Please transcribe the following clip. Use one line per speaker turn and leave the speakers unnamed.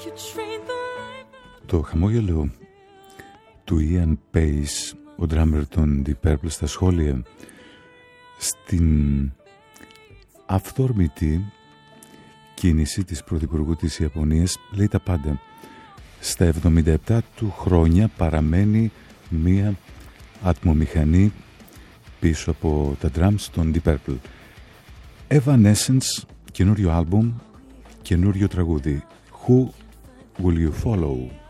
Το χαμόγελο του Ian Pace, ο drummer των Deep Purple, στα σχόλια στην αυθόρμητη κίνηση της πρωθυπουργού της Ιαπωνίας λέει τα πάντα. Στα 77 του χρόνια παραμένει μία ατμομηχανή πίσω από τα drums των Deep Purple. Evanescence, καινούριο άλμπουμ, καινούριο τραγούδι. Who will you follow?